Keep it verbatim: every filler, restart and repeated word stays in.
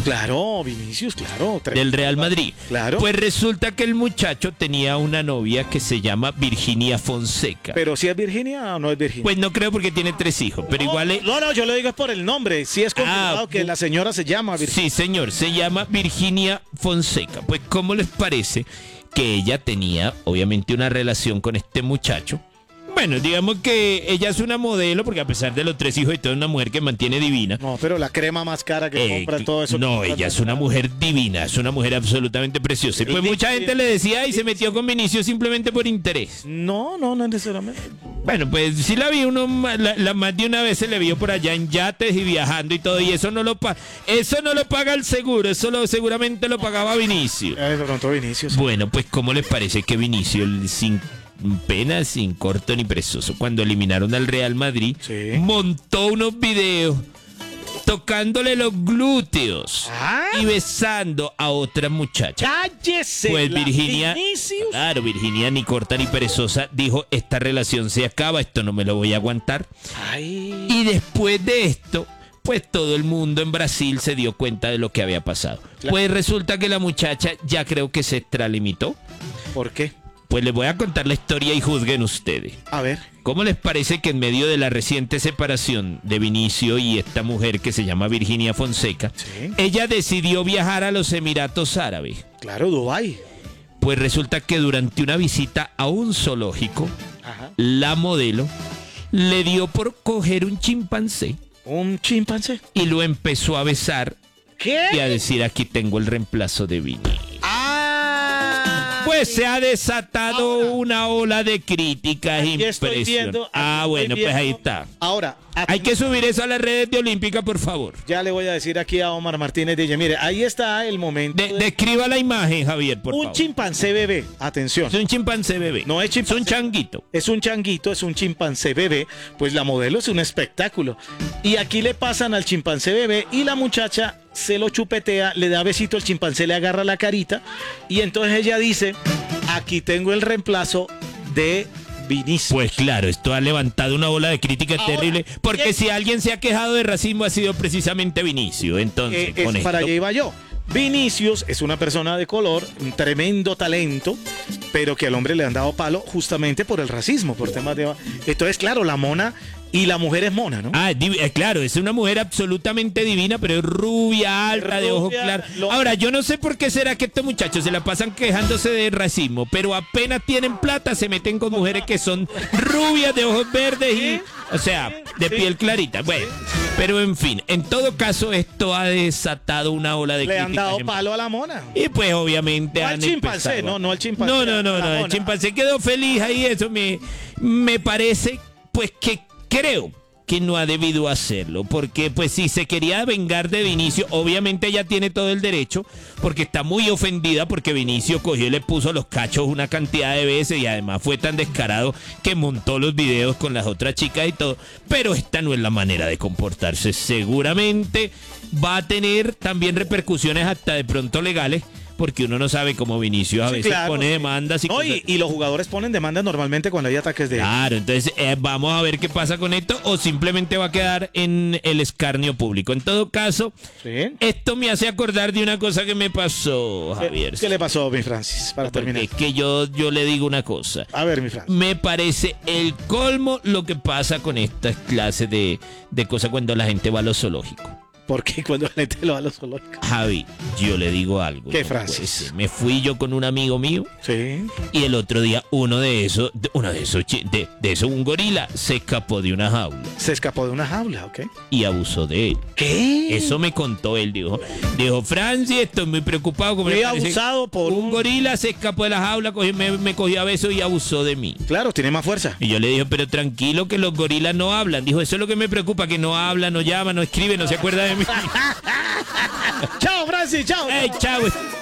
Claro, Vinicius, claro. Del Real Madrid. Claro. Pues resulta que el muchacho tenía una novia que se llama Virginia Fonseca. Pero si es Virginia o no es Virginia. Pues no creo porque tiene tres hijos, pero no, igual es... No, no, yo lo digo es por el nombre. Sí es confirmado Ah, que la señora se llama Virginia. Sí, señor, se llama Virginia Fonseca. Pues, ¿cómo les parece que ella tenía, obviamente, una relación con este muchacho? Bueno, digamos que ella es una modelo, porque a pesar de los tres hijos y todo, es una mujer que mantiene divina. No, pero la crema más cara que Eh, compra todo eso. No, ella es una mujer divina, es una mujer absolutamente preciosa. Y pues mucha gente le decía y se metió con Vinicius simplemente por interés. No, no, no necesariamente. Bueno, pues sí la vi uno, la, la más de una vez se le vio por allá en yates y viajando y todo, y eso no lo paga, eso no lo paga el seguro, eso lo, seguramente lo pagaba Vinicius. Eh, de pronto Vinicius. Bueno, pues ¿cómo les parece que Vinicius, sin pena, sin corto ni perezoso, cuando eliminaron al Real Madrid, sí, montó unos videos tocándole los glúteos ¿Ah? y besando a otra muchacha? ¡Cállese! Pues Virginia, Vinicius. claro, Virginia ni corta ni perezosa dijo, esta relación se acaba, esto no me lo voy a aguantar. Ay. Y después de esto, pues todo el mundo en Brasil se dio cuenta de lo que había pasado. Claro. Pues resulta que la muchacha ya creo que se extralimitó. ¿Por qué? Pues les voy a contar la historia y juzguen ustedes. A ver. ¿Cómo les parece que en medio de la reciente separación de Vinicio y esta mujer que se llama Virginia Fonseca, Sí. ella decidió viajar a los Emiratos Árabes? Claro, Dubái. Pues resulta que durante una visita a un zoológico, Ajá. la modelo le dio por coger un chimpancé ¿Un chimpancé? y lo empezó a besar ¿Qué? y a decir, aquí tengo el reemplazo de Vini. ¡Ah! Pues se ha desatado Ahora, una ola de críticas aquí estoy impresionantes. viendo, aquí Ah, estoy bueno, pues viendo. ahí está. Ahora, Hay que subir eso a las redes de Olímpica, por favor. ya le voy a decir aquí a Omar Martínez D J, mire, ahí está el momento. De- de- describa la imagen, Javier, por un favor. chimpancé bebé, atención. Es un chimpancé bebé. No es chimpancé. Es un changuito. Es un changuito, es un chimpancé bebé, pues la modelo es un espectáculo. Y aquí le pasan al chimpancé bebé y la muchacha se lo chupetea, le da besito, el chimpancé le agarra la carita y entonces ella dice, aquí tengo el reemplazo de Vinicius. Pues claro, esto ha levantado una ola de críticas Ahora, terrible, porque ¿qué? si alguien se ha quejado de racismo ha sido precisamente Vinicio. Entonces, Eh, es con esto, para allá iba yo. Vinicius es una persona de color, un tremendo talento, pero que al hombre le han dado palo justamente por el racismo, por temas de... Entonces, claro, la mona y la mujer es mona, ¿no? Ah, div- eh, claro, es una mujer absolutamente divina, pero es rubia, alta, de ojos Rubia, claros. lo- Ahora, yo no sé por qué será que estos muchachos se la pasan quejándose de racismo, pero apenas tienen plata se meten con mujeres que son rubias, de ojos verdes y, o sea, de sí. piel clarita. Bueno, pero en fin, en todo caso esto ha desatado una ola de Le han críticas dado en- palo a la mona. Y pues obviamente No han al chimpancé, empezado a- no, no al chimpancé, No, no, no, a la no, el mona. chimpancé quedó feliz ahí, eso me, me parece, pues que creo que no ha debido hacerlo, porque pues si se quería vengar de Vinicio, obviamente ella tiene todo el derecho, porque está muy ofendida porque Vinicio cogió y le puso los cachos una cantidad de veces y además fue tan descarado que montó los videos con las otras chicas y todo, pero esta no es la manera de comportarse, seguramente va a tener también repercusiones hasta de pronto legales, porque uno no sabe cómo Vinicio a Sí, veces claro, pone sí. demandas y No, y, cosas. y los jugadores ponen demandas normalmente cuando hay ataques de... Claro, entonces eh, vamos a ver qué pasa con esto o simplemente va a quedar en el escarnio público. En todo caso, ¿Sí? esto me hace acordar de una cosa que me pasó, Javier. ¿Qué, qué le pasó, mi Francis, para Porque terminar? es que yo, yo le digo una cosa. A ver, mi Francis. Me parece el colmo lo que pasa con estas clases de, de cosas cuando la gente va a los zoológicos. ¿Por qué cuando la gente lo va a los zoológicos? Javi, yo le digo algo. ¿Qué, no puede Francis? ser. Me fui yo con un amigo mío Sí. y el otro día uno de esos, de- uno de esos, chi- de, de esos, un gorila se escapó de una jaula Se escapó de una jaula, ¿ok? y abusó de él. ¿Qué? Eso me contó él, dijo. Dijo, Francis, estoy muy preocupado. Como Fui me parece abusado por un un- gorila, se escapó de la jaula, cogió- me, me cogió a besos y abusó de mí. Claro, tiene más fuerza. Y yo le dije, pero tranquilo que los gorilas no hablan. Dijo, eso es lo que me preocupa, que no habla, no llama, no escribe, no se acuerda de mí. Chao, Francis, chao. ¡Ey, chao!